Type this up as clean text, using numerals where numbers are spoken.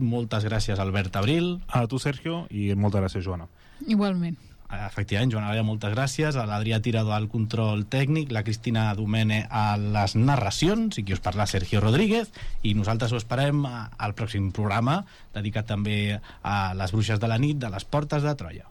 Moltes gràcies, Albert Abril. A tu, Sergio, i moltes gràcies, Joana. Igualment. Efectivament, Joana Laia, moltes gràcies, a l'Adrià Tirador al control tècnic, la Cristina Domene a les narracions, i qui us parla, Sergio Rodríguez, i nosaltres ho esperem al pròxim programa, dedicat també a les bruixes de la nit de les Portes de Troia.